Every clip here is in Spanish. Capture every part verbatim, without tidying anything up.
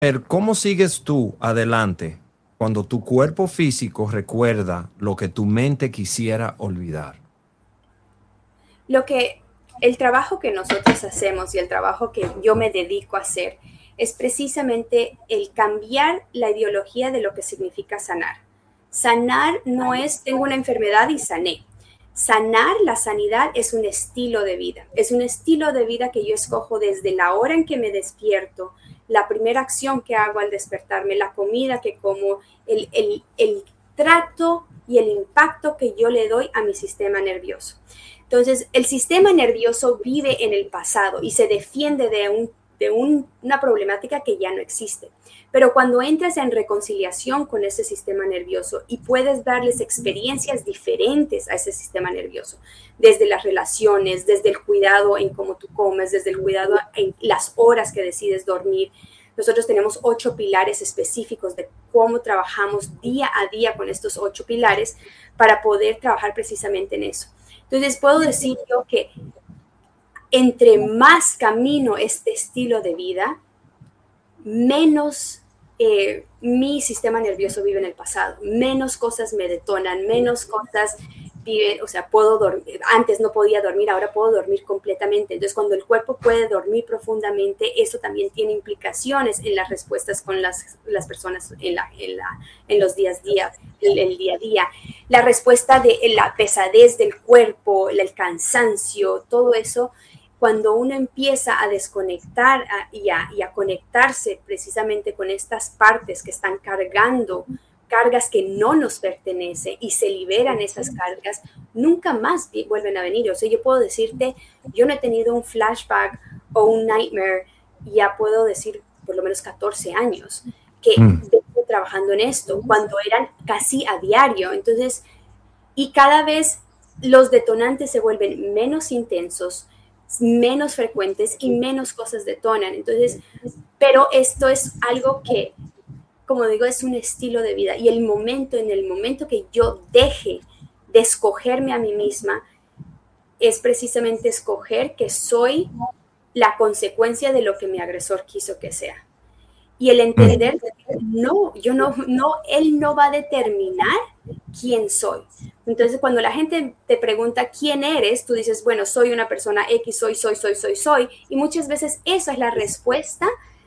Pero ¿cómo sigues tú adelante cuando tu cuerpo físico recuerda lo que tu mente quisiera olvidar? Lo que el trabajo que nosotros hacemos y el trabajo que yo me dedico a hacer es precisamente el cambiar la ideología de lo que significa sanar. Sanar no es tengo una enfermedad y sané. Sanar, la sanidad es un estilo de vida. Es un estilo de vida que yo escojo desde la hora en que me despierto, la primera acción que hago al despertarme, la comida que como, el, el, el trato y el impacto que yo le doy a mi sistema nervioso. Entonces, el sistema nervioso vive en el pasado y se defiende de, un, de un, una problemática que ya no existe. Pero cuando entras en reconciliación con ese sistema nervioso y puedes darles experiencias diferentes a ese sistema nervioso, desde las relaciones, desde el cuidado en cómo tú comes, desde el cuidado en las horas que decides dormir. Nosotros tenemos ocho pilares específicos de cómo trabajamos día a día con estos ocho pilares para poder trabajar precisamente en eso. Entonces puedo decir yo que entre más camino este estilo de vida, menos eh, mi sistema nervioso vive en el pasado, menos cosas me detonan, menos cosas viven, o sea, puedo dormir, antes no podía dormir, ahora puedo dormir completamente. Entonces, cuando el cuerpo puede dormir profundamente, eso también tiene implicaciones en las respuestas con las, las personas en, la, en, la, en los días día, el, el día a día. La respuesta de la pesadez del cuerpo, el, el cansancio, todo eso. Cuando uno empieza a desconectar a, y, a, y a conectarse precisamente con estas partes que están cargando, cargas que no nos pertenecen y se liberan esas cargas, nunca más vuelven a venir. O sea, yo puedo decirte, yo no he tenido un flashback o un nightmare, ya puedo decir por lo menos catorce años que mm. vengo trabajando en esto, cuando eran casi a diario. Entonces, y cada vez los detonantes se vuelven menos intensos, menos frecuentes y menos cosas detonan. Entonces, pero esto es algo que, como digo, es un estilo de vida y el momento, en el momento que yo deje de escogerme a mí misma, es precisamente escoger que soy la consecuencia de lo que mi agresor quiso que sea. Y el entender que no, yo no, no, él no va a determinar quién soy. Entonces, cuando la gente te pregunta quién eres, tú dices, bueno, soy una persona X, soy, soy, soy, soy, soy. Y muchas veces esa es la respuesta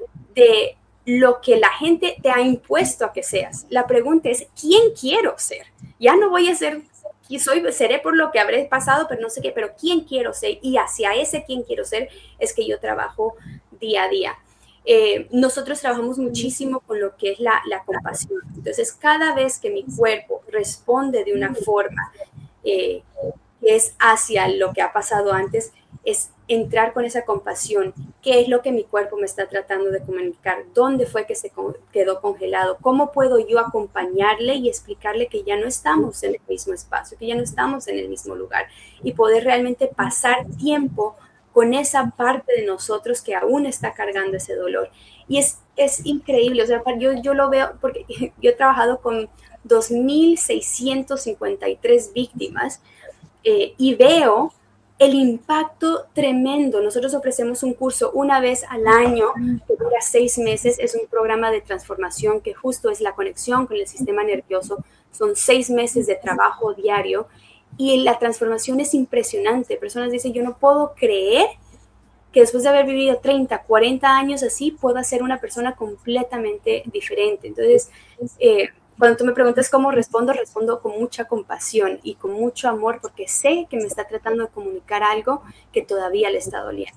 de lo que la gente te ha impuesto a que seas. La pregunta es, ¿quién quiero ser? Ya no voy a ser, soy, seré por lo que habré pasado, pero no sé qué, pero ¿quién quiero ser? Y hacia ese quién quiero ser es que yo trabajo día a día. Eh, nosotros trabajamos muchísimo con lo que es la, la compasión. Entonces, cada vez que mi cuerpo responde de una forma eh, que es hacia lo que ha pasado antes, es entrar con esa compasión. ¿Qué es lo que mi cuerpo me está tratando de comunicar? ¿Dónde fue que se quedó congelado? ¿Cómo puedo yo acompañarle y explicarle que ya no estamos en el mismo espacio, que ya no estamos en el mismo lugar? Y poder realmente pasar tiempo con esa parte de nosotros que aún está cargando ese dolor. Y es, es increíble, o sea, yo, yo lo veo, porque yo he trabajado con dos mil seiscientas cincuenta y tres víctimas eh, y veo el impacto tremendo. Nosotros ofrecemos un curso una vez al año que dura seis meses, es un programa de transformación que justo es la conexión con el sistema nervioso, son seis meses de trabajo diario. Y la transformación es impresionante. Personas dicen, yo no puedo creer que después de haber vivido treinta, cuarenta años así, pueda ser una persona completamente diferente. Entonces, eh, cuando tú me preguntas cómo respondo, respondo con mucha compasión y con mucho amor, porque sé que me está tratando de comunicar algo que todavía le está doliendo.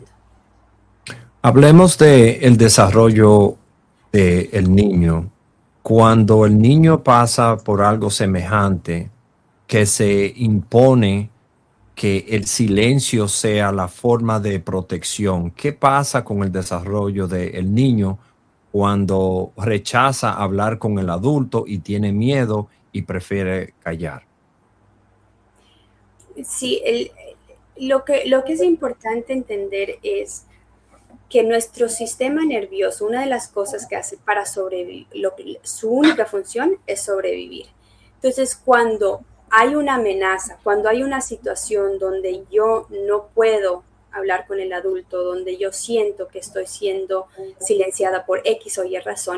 Hablemos del desarrollo del niño. Cuando el niño pasa por algo semejante, que se impone que el silencio sea la forma de protección. ¿Qué pasa con el desarrollo del niño cuando rechaza hablar con el adulto y tiene miedo y prefiere callar? Sí, el, lo, que, lo que es importante entender es que nuestro sistema nervioso, una de las cosas que hace para sobrevivir, lo que, su única función es sobrevivir. Entonces, cuando hay una amenaza, cuando hay una situación donde yo no puedo hablar con el adulto, donde yo siento que estoy siendo silenciada por X o Y razón,